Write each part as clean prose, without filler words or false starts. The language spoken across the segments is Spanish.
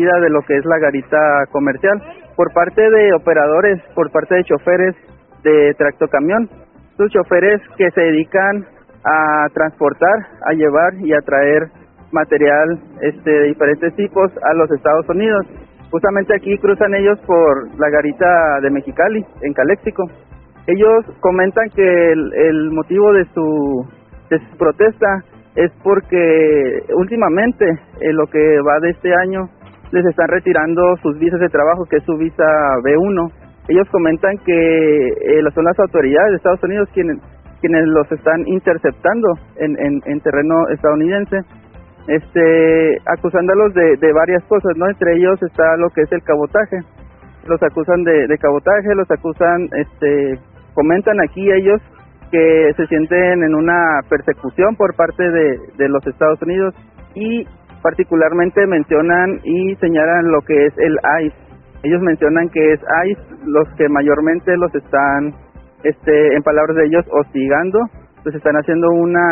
de lo que es la garita comercial por parte de operadores, por parte de choferes de tractocamión. Sus choferes que se dedican a transportar, a llevar y a traer material de diferentes tipos a los Estados Unidos. Justamente aquí cruzan ellos por la garita de Mexicali, en Caléxico. Ellos comentan que el motivo de su protesta es porque últimamente, en lo que va de este año, les están retirando sus visas de trabajo, que es su visa B1. Ellos comentan que son las autoridades de Estados Unidos quienes los están interceptando en terreno estadounidense, acusándolos de varias cosas, ¿no? Entre ellos está lo que es el cabotaje. Los acusan de cabotaje, los acusan, comentan aquí ellos que se sienten en una persecución por parte de los Estados Unidos, y particularmente mencionan y señalan lo que es el ICE. Ellos mencionan que es ICE los que mayormente los están, en palabras de ellos, hostigando. Pues están haciendo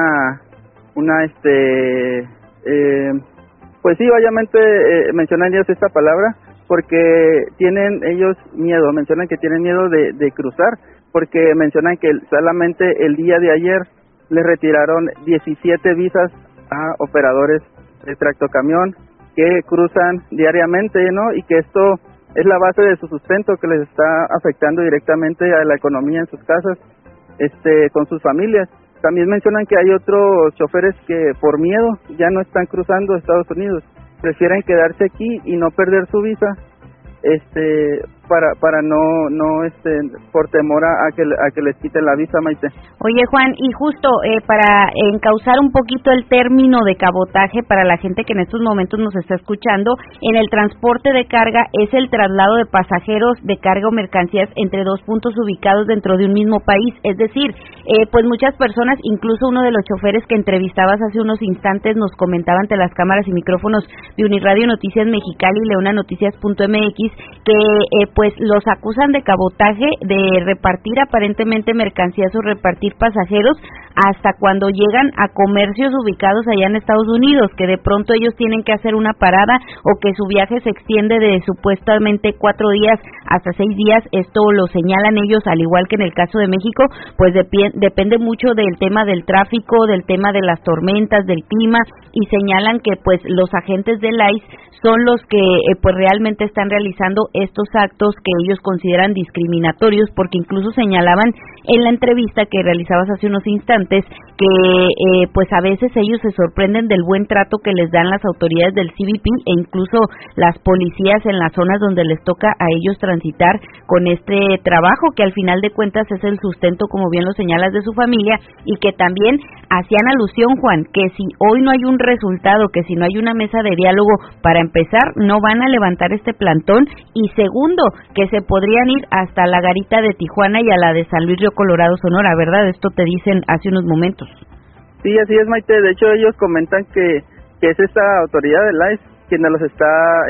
pues sí, obviamente mencionan ellos esta palabra porque tienen ellos miedo, mencionan que tienen miedo de cruzar, porque mencionan que solamente el día de ayer les retiraron 17 visas a operadores de tractocamión que cruzan diariamente, ¿no? Y que esto es la base de su sustento, que les está afectando directamente a la economía en sus casas, con sus familias. También mencionan que hay otros choferes que por miedo ya no están cruzando Estados Unidos, prefieren quedarse aquí y no perder su visa, para no por temor a que les quiten la visa, Maite. Oye, Juan, y justo para encauzar un poquito el término de cabotaje para la gente que en estos momentos nos está escuchando, en el transporte de carga es el traslado de pasajeros de carga o mercancías entre dos puntos ubicados dentro de un mismo país. Es decir, pues muchas personas, incluso uno de los choferes que entrevistabas hace unos instantes nos comentaba ante las cámaras y micrófonos de Uniradio Noticias Mexicali y leonanoticias.mx que pues los acusan de cabotaje, de repartir aparentemente mercancías o repartir pasajeros hasta cuando llegan a comercios ubicados allá en Estados Unidos, que de pronto ellos tienen que hacer una parada o que su viaje se extiende de supuestamente 4 días hasta 6 días. Esto lo señalan ellos, al igual que en el caso de México, pues depende mucho del tema del tráfico, del tema de las tormentas, del clima, y señalan que pues los agentes del ICE son los que pues realmente están realizando estos actos que ellos consideran discriminatorios, porque incluso señalaban en la entrevista que realizabas hace unos instantes que pues a veces ellos se sorprenden del buen trato que les dan las autoridades del CBP e incluso las policías en las zonas donde les toca a ellos transitar con este trabajo, que al final de cuentas es el sustento, como bien lo señalas, de su familia, y que también hacían alusión, Juan, que si hoy no hay un resultado, que si no hay una mesa de diálogo, para empezar, no van a levantar este plantón, y segundo, que se podrían ir hasta la garita de Tijuana y a la de San Luis Río Colorado, Sonora, ¿verdad? Esto te dicen hace unos momentos. Sí, así es, Maite. De hecho, ellos comentan que es esta autoridad del ICE quien los está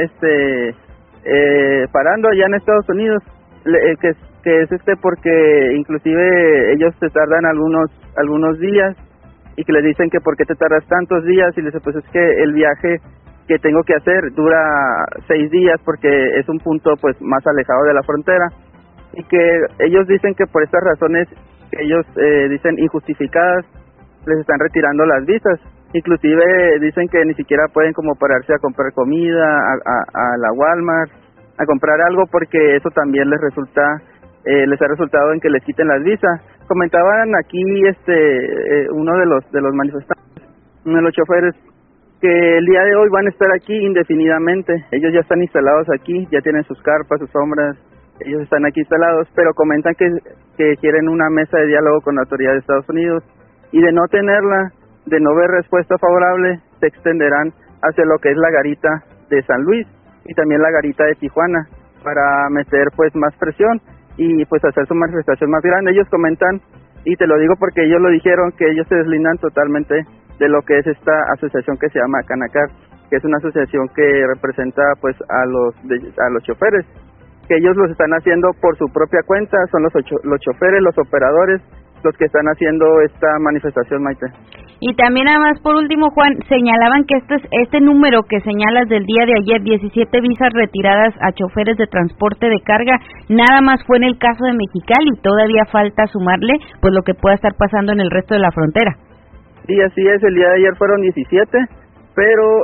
parando allá en Estados Unidos, que es porque inclusive ellos se tardan algunos días, y que les dicen que por qué te tardas tantos días, y les dicen pues es que el viaje que tengo que hacer dura 6 días porque es un punto pues más alejado de la frontera, y que ellos dicen que por estas razones que ellos dicen injustificadas les están retirando las visas. Inclusive dicen que ni siquiera pueden como pararse a comprar comida a la Walmart, a comprar algo, porque eso también les ha resultado en que les quiten las visas. Comentaban aquí uno de los manifestantes, uno de los choferes, que el día de hoy van a estar aquí indefinidamente. Ellos ya están instalados aquí, ya tienen sus carpas, sus sombras, ellos están aquí instalados, pero comentan que quieren una mesa de diálogo con la autoridad de Estados Unidos, y de no tenerla, de no ver respuesta favorable, se extenderán hacia lo que es la garita de San Luis y también la garita de Tijuana, para meter pues más presión y pues hacer su manifestación más grande. Ellos comentan, y te lo digo porque ellos lo dijeron, que ellos se deslindan totalmente de lo que es esta asociación que se llama Canacar, que es una asociación que representa pues a los choferes, que ellos los están haciendo por su propia cuenta. Son los choferes, los operadores, los que están haciendo esta manifestación, Maite. Y también, además, por último, Juan, señalaban que este número que señalas del día de ayer, 17 visas retiradas a choferes de transporte de carga, nada más fue en el caso de Mexicali, todavía falta sumarle pues lo que pueda estar pasando en el resto de la frontera. Sí, así es, el día de ayer fueron 17, pero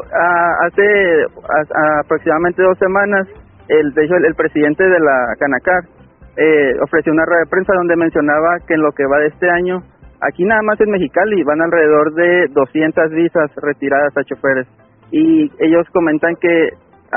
hace aproximadamente 2 semanas, de hecho el presidente de la Canacar ofreció una rueda de prensa donde mencionaba que en lo que va de este año, aquí nada más en Mexicali van alrededor de 200 visas retiradas a choferes, y ellos comentan que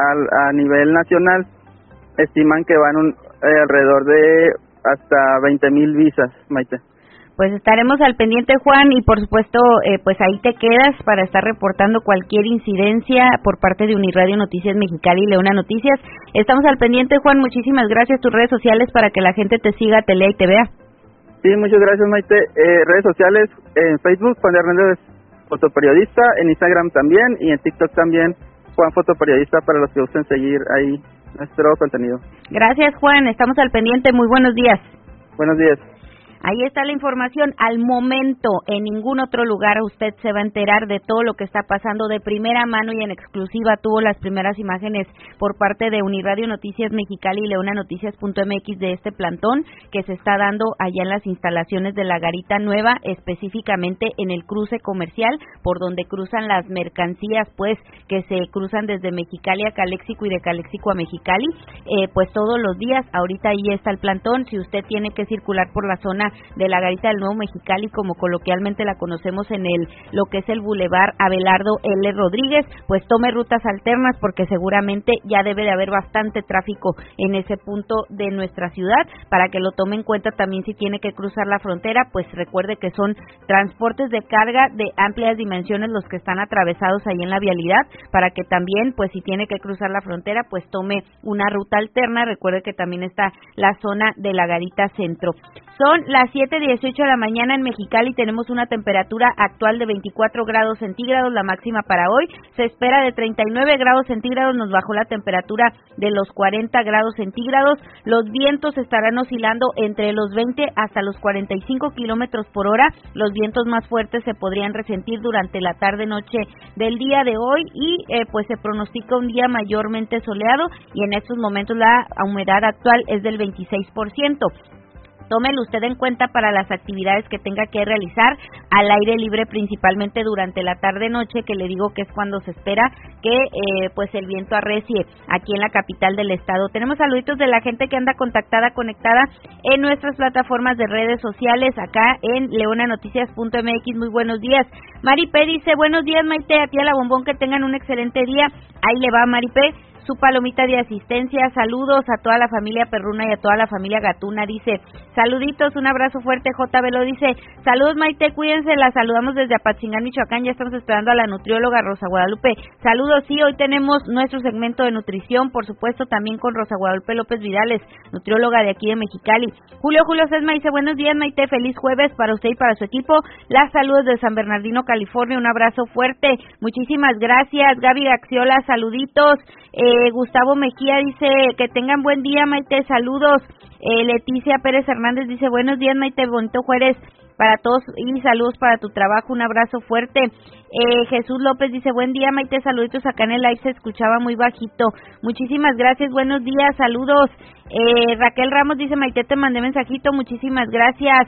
a nivel nacional estiman que van alrededor de hasta 20,000 visas, Maite. Pues estaremos al pendiente, Juan, y por supuesto, pues ahí te quedas para estar reportando cualquier incidencia por parte de Uniradio Noticias Mexicali y Leona Noticias. Estamos al pendiente, Juan, muchísimas gracias. Tus redes sociales para que la gente te siga, te lea y te vea. Sí, muchas gracias, Maite. Redes sociales, en Facebook, Juan Hernández Fotoperiodista, en Instagram también, y en TikTok también, Juan Fotoperiodista, para los que gusten seguir ahí nuestro contenido. Gracias, Juan, estamos al pendiente, muy buenos días. Buenos días. Ahí está la información. Al momento, en ningún otro lugar usted se va a enterar de todo lo que está pasando de primera mano y en exclusiva. Tuvo las primeras imágenes por parte de Uniradio Noticias Mexicali y leonanoticias.mx de este plantón que se está dando allá en las instalaciones de la Garita Nueva, específicamente en el cruce comercial por donde cruzan las mercancías, pues que se cruzan desde Mexicali a Caléxico y de Caléxico a Mexicali, pues todos los días. Ahorita ahí está el plantón. Si usted tiene que circular por la zona de la Garita del Nuevo Mexicali, como coloquialmente la conocemos en lo que es el Boulevard Abelardo L. Rodríguez, pues tome rutas alternas porque seguramente ya debe de haber bastante tráfico en ese punto de nuestra ciudad, para que lo tome en cuenta también si tiene que cruzar la frontera. Pues recuerde que son transportes de carga de amplias dimensiones los que están atravesados ahí en la vialidad, para que también, pues si tiene que cruzar la frontera, pues tome una ruta alterna. Recuerde que también está la zona de la Garita Centro. Son las 7:18 de la mañana en Mexicali, tenemos una temperatura actual de 24 grados centígrados, la máxima para hoy se espera de 39 grados centígrados, nos bajó la temperatura de los 40 grados centígrados, los vientos estarán oscilando entre los 20 hasta los 45 kilómetros por hora, los vientos más fuertes se podrían resentir durante la tarde-noche del día de hoy y pues se pronostica un día mayormente soleado y en estos momentos la humedad actual es del 26%. Tómelo usted en cuenta para las actividades que tenga que realizar al aire libre, principalmente durante la tarde-noche, que le digo que es cuando se espera que pues el viento arrecie aquí en la capital del estado. Tenemos saluditos de la gente que anda conectada en nuestras plataformas de redes sociales, acá en leonanoticias.mx. Muy buenos días. Mari P. dice, buenos días, Maite, a ti a la Bombón, que tengan un excelente día. Ahí le va, Mari P., su palomita de asistencia. Saludos a toda la familia Perruna y a toda la familia Gatuna, dice, saluditos, un abrazo fuerte. JB lo dice, saludos, Maite, cuídense, la saludamos desde Apatzingán, Michoacán, ya estamos esperando a la nutrióloga Rosa Guadalupe. Saludos, sí, hoy tenemos nuestro segmento de nutrición, por supuesto, también con Rosa Guadalupe López Vidales, nutrióloga de aquí de Mexicali. Julio Sesma dice, buenos días, Maite, feliz jueves para usted y para su equipo. Las saludos de San Bernardino, California, un abrazo fuerte, muchísimas gracias. Gaby Gaxiola, saluditos. Gustavo Mejía dice, que tengan buen día, Maite, saludos. Leticia Pérez Hernández dice, buenos días, Maite, bonito jueves para todos y saludos para tu trabajo, un abrazo fuerte. Jesús López dice, buen día, Maite, saluditos, acá en el live se escuchaba muy bajito, muchísimas gracias, buenos días, saludos. Raquel Ramos dice, Maite, te mandé mensajito, muchísimas gracias.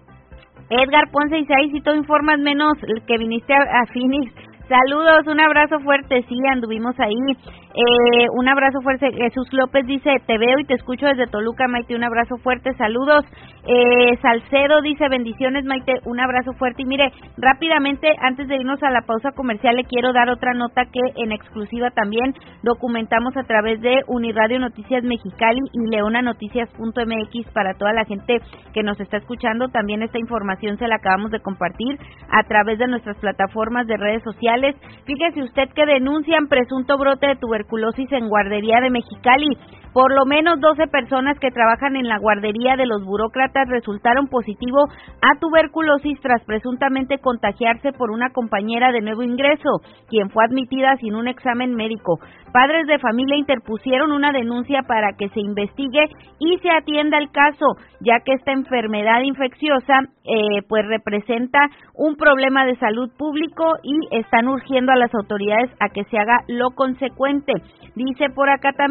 Edgar Ponce dice, ahí si tú informas menos que viniste a Phoenix. Saludos, un abrazo fuerte, sí, anduvimos ahí. Un abrazo fuerte. Jesús López dice, te veo y te escucho desde Toluca, Maite, un abrazo fuerte, saludos. Salcedo dice, bendiciones, Maite, un abrazo fuerte. Y mire, rápidamente, antes de irnos a la pausa comercial, le quiero dar otra nota que en exclusiva también documentamos a través de Uniradio Noticias Mexicali y leonanoticias.mx para toda la gente que nos está escuchando. También esta información se la acabamos de compartir a través de nuestras plataformas de redes sociales. Fíjese usted que denuncian presunto brote de tuberculosis en guardería de Mexicali. Por lo menos 12 personas que trabajan en la guardería de los burócratas resultaron positivo a tuberculosis tras presuntamente contagiarse por una compañera de nuevo ingreso, quien fue admitida sin un examen médico. Padres de familia interpusieron una denuncia para que se investigue y se atienda el caso, ya que esta enfermedad infecciosa pues representa un problema de salud público y están urgiendo a las autoridades a que se haga lo consecuente. Dice por acá también